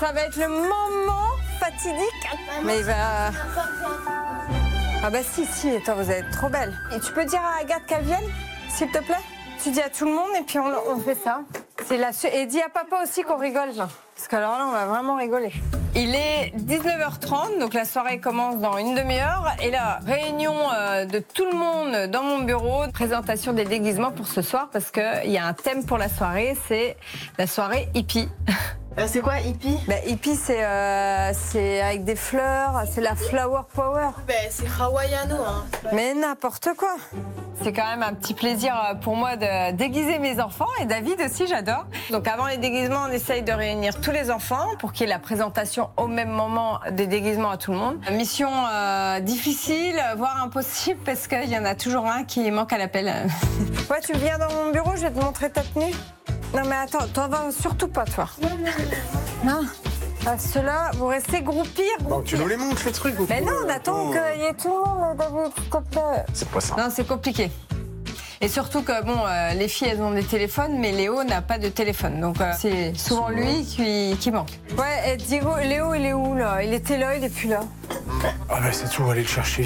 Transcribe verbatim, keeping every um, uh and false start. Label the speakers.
Speaker 1: ça va être le moment fatidique. Mais il va... Ah bah si, si, attends, vous êtes trop belle. Et tu peux dire à Agathe qu'elle vienne, s'il te plaît? Tu dis à tout le monde et puis on, on fait ça. C'est la su- Et dis à papa aussi qu'on rigole, là. Parce qu'alors là, on va vraiment rigoler. Il est dix-neuf heures trente, donc la soirée commence dans une demi-heure. Et là, réunion euh, de tout le monde dans mon bureau. Présentation des déguisements pour ce soir, parce qu'il y a un thème pour la soirée, c'est la soirée hippie.
Speaker 2: Euh, c'est quoi, hippie?
Speaker 1: Bah, hippie, c'est euh, c'est avec des fleurs, c'est la flower power.
Speaker 2: Ben, c'est hawaiiano, hein.
Speaker 1: Mais n'importe quoi. C'est quand même un petit plaisir pour moi de déguiser mes enfants et David aussi, j'adore. Donc avant les déguisements, on essaye de réunir tous les enfants pour qu'il y ait la présentation au même moment des déguisements à tout le monde. Mission euh, difficile, voire impossible, parce qu'il y en a toujours un qui manque à l'appel. Ouais, tu viens dans mon bureau, je vais te montrer ta tenue. Non mais attends, t'en vas surtout pas, toi. Non. Ah, ceux-là, vous restez groupir, groupir.
Speaker 3: Bon, tu nous les montres, le truc ou
Speaker 1: Mais
Speaker 3: quoi?
Speaker 1: non, on attend qu'il y ait tout le monde, David, s'il te plaît.
Speaker 3: C'est pas ça.
Speaker 1: Non, c'est compliqué. Et surtout que, bon, euh, les filles, elles ont des téléphones, mais Léo n'a pas de téléphone. Donc, euh, c'est souvent lui qui, qui manque. Ouais, et Diego, Léo, il est où, là? Il était là, il est plus là.
Speaker 3: Ah bah c'est tout, on va aller le chercher.